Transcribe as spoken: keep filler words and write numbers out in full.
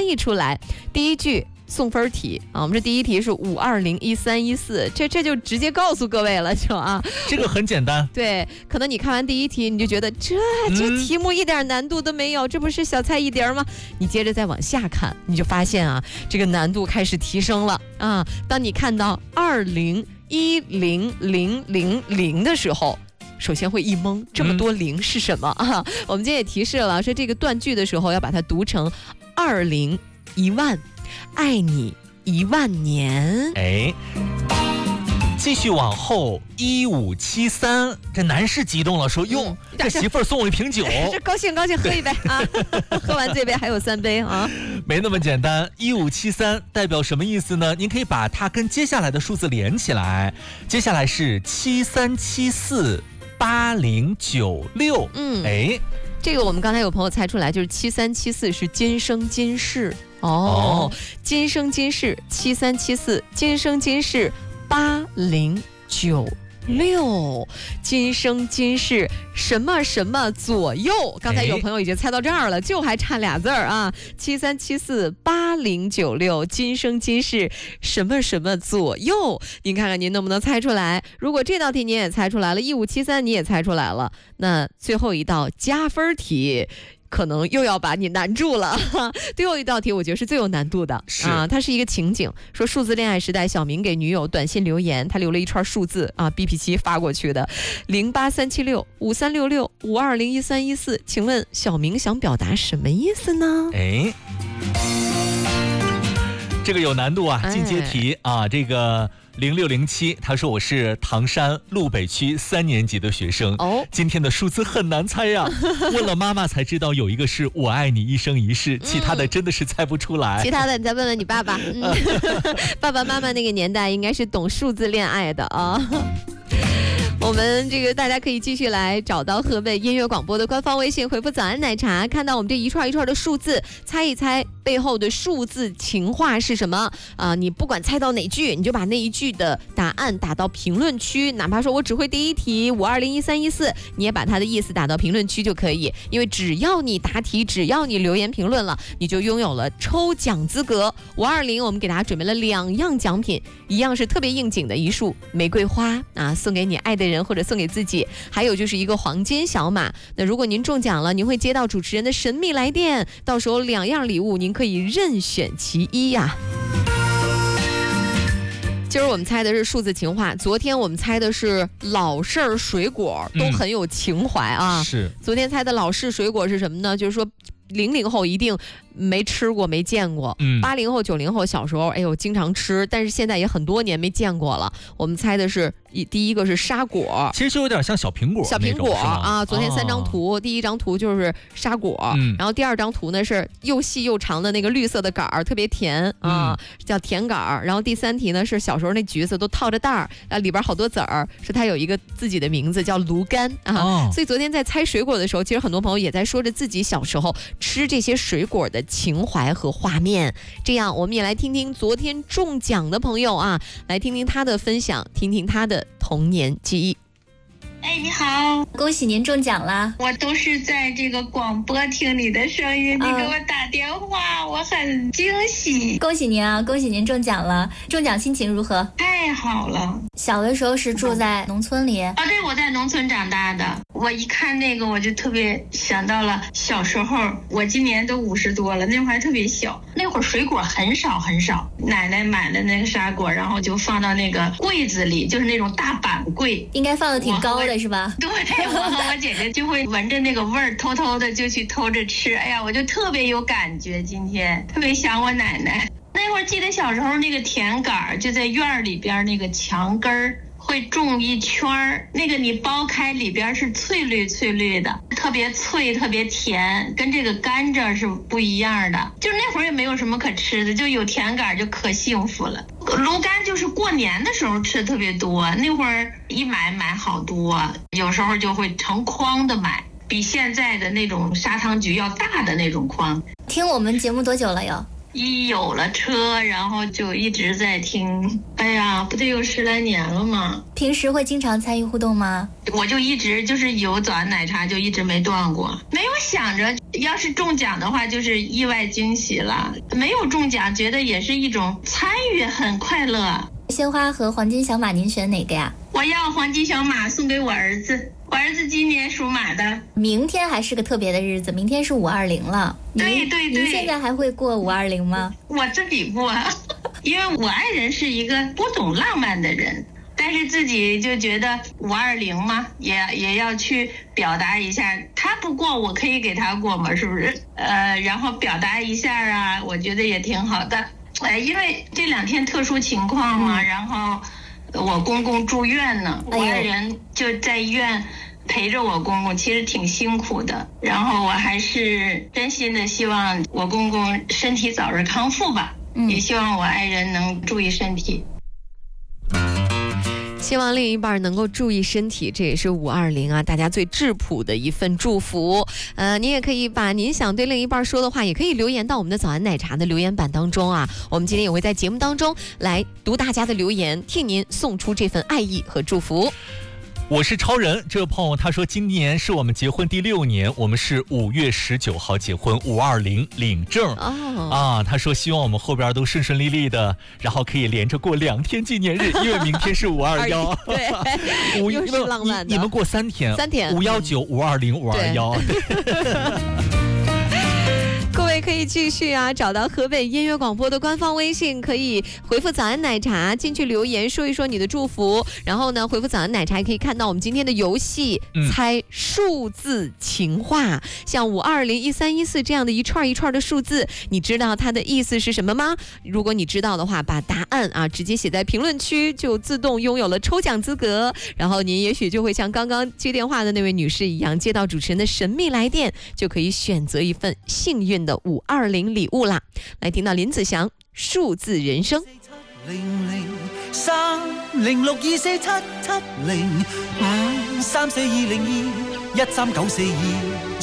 译出来。第一句送分题啊，我们这第一题是五二零一三一四，这这就直接告诉各位了，就啊， 这个很简单。 对，可能你看完第一题，你就觉得这这题目一点难度都没有，嗯、这不是小菜一碟吗？你接着再往下看，你就发现啊，这个难度开始提升了啊。当你看到二零一零零零零的时候。首先会一懵，这么多零是什么啊？我们今天也提示了，说这个断句的时候要把它读成二零一万，爱你一万年。 哎，继续往后一五七三，这男士激动了，说哟、嗯，这媳妇儿送我一瓶酒， 这高兴高兴，喝一杯啊！喝完这杯还有三杯啊！ 没那么简单。一五七三代表什么意思呢？您可以把它跟接下来的数字连起来，接下来是七三七四。八零九六，嗯，哎， 这个我们刚才有朋友猜出来，就是七三七四是今生今世哦，今生今世七三七四，今生今世八零九六，今生今世什么什么左右？刚才有朋友已经猜到这儿了，就还差俩字儿啊，七三七四八零九六，今生今世什么什么左右？您看看您能不能猜出来？如果这道题您也猜出来了，一五七三你也猜出来了，那最后一道加分题。可能又要把你难住了。最后一道题我觉得是最有难度的啊，它是一个情景，说数字恋爱时代，小明给女友短信留言，他留了一串数字啊 B P 七 发过去的零八三七六五三六六五二零一三一四，请问小明想表达什么意思呢？ 哎，这个有难度啊，进阶题啊，这个零六零七，他说我是唐山路北区三年级的学生。哦，今天的数字很难猜呀、啊，问了妈妈才知道有一个是我爱你一生一世，其他的真的是猜不出来。 嗯、其他的你再问问你爸爸，嗯、爸爸妈妈那个年代应该是懂数字恋爱的啊。我们这个大家可以继续来找到河北音乐广播的官方微信，回复早安奶茶，看到我们这一串一串的数字，猜一猜背后的数字情话是什么啊？你不管猜到哪句，你就把那一句的答案打到评论区，哪怕说我只会第一题五二零一三一四，你也把它的意思打到评论区就可以，因为只要你答题，只要你留言评论了，你就拥有了抽奖资格。五二零我们给大家准备了两样奖品，一样是特别应景的一束玫瑰花啊，送给你爱的人或者送给自己，还有就是一个黄金小马。那如果您中奖了，您会接到主持人的神秘来电，到时候两样礼物您可以任选其一呀。今儿我们猜的是数字情话，昨天我们猜的是老式儿水果，都很有情怀啊。 嗯、是， 昨天猜的老式水果是什么呢？就是说零零后一定没吃过没见过，八零后九零后小时候哎呦经常吃，但是现在也很多年没见过了。我们猜的是一第一个是沙果， 其实就有点像小苹果小苹果啊。昨天三张图、哦、第一张图就是沙果、嗯、然后第二张图呢是又细又长的那个绿色的杆儿，特别甜啊、嗯，叫甜杆儿。然后第三题呢是小时候那橘子都套着袋儿，啊里边好多籽儿，是它有一个自己的名字叫芦柑啊、哦。所以昨天在猜水果的时候，其实很多朋友也在说着自己小时候吃这些水果的情怀和画面。这样我们也来听听昨天中奖的朋友啊，来听听他的分享，听听他的童年记忆。 哎，你好， 恭喜您中奖啦！ 我都是在这个广播听你的声音，你给我打电话，我很惊喜。 恭喜您啊，恭喜您中奖了！中奖心情如何？ 太好了！ 小的时候是住在农村里啊？对，我在农村长大的。我一看那个，我就特别想到了小时候。我今年都五十多了，那会儿还特别小，那会儿水果很少很少。奶奶买的那个沙果，然后就放到那个柜子里，就是那种大板柜， 应该放的挺高的。是吧？ 对，我和我姐姐就会闻着那个味儿，偷偷的就去偷着吃。哎呀，我就特别有感觉，今天特别想我奶奶。那会儿记得小时候那个甜杆儿就在院里边那个墙根儿会种一圈儿，那个你剥开里边是翠绿翠绿的，特别脆特别甜，跟这个甘蔗是不一样的。就是那会儿也没有什么可吃的，就有甜杆就可幸福了。芦柑就是过年的时候吃的特别多，那会儿一买买好多，有时候就会成筐的买，比现在的那种砂糖橘要大的那种筐。 听我们节目多久了哟？ 一有了车，然后就一直在听。哎呀，不得有十来年了吗？ 平时会经常参与互动吗？ 我就一直就是有早安奶茶就一直没断过，没有想着要是中奖的话就是意外惊喜了，没有中奖觉得也是一种参与，很快乐。 鲜花和黄金小马您选哪个呀？ 我要黄金小马送给我儿子，我儿子今年属马的。 明天还是个特别的日子，明天是五二零了。 对对对。 您现在还会过五二零吗？ 我自己过，因为我爱人是一个不懂浪漫的人，但是自己就觉得五二零嘛，也也要去表达一下，他不过我可以给他过嘛，是不是？呃，然后表达一下啊，我觉得也挺好的。哎，因为这两天特殊情况嘛，嗯、然后我公公住院呢，我爱人就在医院陪着我公公，其实挺辛苦的。然后我还是真心的希望我公公身体早日康复吧，嗯、也希望我爱人能注意身体。 希望另一半能够注意身体，这也是五二零啊，大家最质朴的一份祝福。呃，您也可以把您想对另一半说的话，也可以留言到我们的早安奶茶的留言板当中啊。我们今天也会在节目当中来读大家的留言，替您送出这份爱意和祝福。 我是超人，这位朋友他说今年是我们结婚第六年，我们是五月十九号结婚，五二零领证、oh. 啊。他说希望我们后边都顺顺利利的，然后可以连着过两天纪念日，因为明天是五二幺。 对，五又是浪漫的。 你, 你们过三天， 三天， 五幺九、五二零、五二幺。 各位可以继续啊，找到河北音乐广播的官方微信，可以回复早安奶茶进去留言，说一说你的祝福。然后呢，回复早安奶茶也可以看到我们今天的游戏、嗯、猜数字情话，像五二零一三一四这样的一串一串的数字，你知道它的意思是什么吗？如果你知道的话，把答案啊直接写在评论区，就自动拥有了抽奖资格。然后您也许就会像刚刚接电话的那位女士一样，接到主持人的神秘来电，就可以选择一份幸运的五二零礼物啦。来听到林子祥数字人生。 零零三零六二四七七零五三四二零二一三九四二